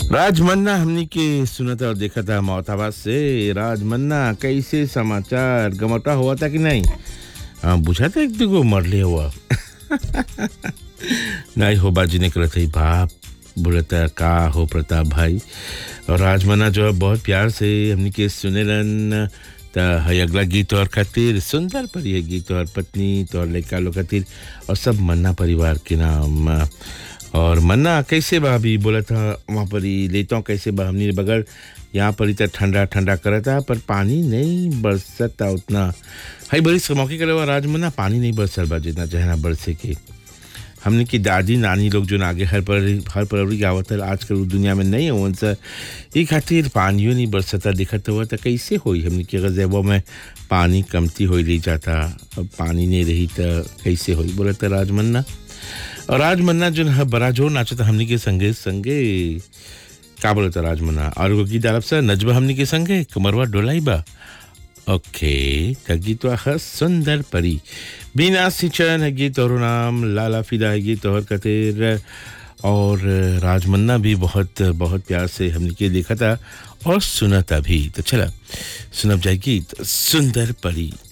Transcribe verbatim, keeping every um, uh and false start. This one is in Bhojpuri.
राजमन्ना हमनी के सुनता और देखा था मोहताबाद से। राजमन्ना कैसे समाचार गमटा हुआ था कि नहीं? हाँ पूछा था एक दुगो मरले हुआ नहीं हो बाजी ने करत है बाप बोलता का हो प्रताप भाई। और राजमन्ना जो है बहुत प्यार से हमनी के सुनेलन त है अगला गीत और खातिर सुंदर परी है गीत और पत्नी तो और लड़का लोग खातिर और सब मन्ना परिवार के नाम। और मन्ना कैसे बा अभी बोला था वहाँ पर ही लेता हूँ कैसे बा हमने बगैर यहाँ पर इतना ठंडा ठंडा करा था पर पानी नहीं बरसता उतना। हाई बड़ी मौके करे हुआ राजमन्ना पानी नहीं बरसल बा जितना चाहे ना बरसे के। हमने की दादी नानी लोग जो आगे हर पर हर परवरी आवत है आजकल दुनिया में नहीं हो उनसे ये खातिर पानियों नहीं बरसता दिखत हुआ तो कैसे होई हमने की अगर जब में पानी कमती हो ले जाता अब पानी नहीं रही तो कैसे होई बोला था राजमन्ना। और राजमन्ना जो है बड़ा जोर नाचा था हमने के संगे संगे का बोला था राजमन्ना और वो गीत आरब से नजबा हमने के संगे कमरवा डोलाई बा। ओके का गीत है सुंदर परी बिना सिंचन है गीत और नाम लाला फिदा है गीत और कतेर। और राजमन्ना भी बहुत बहुत प्यार से हमने के देखा था और सुना था भी। तो चला सुनब जाए गीत सुंदर परी।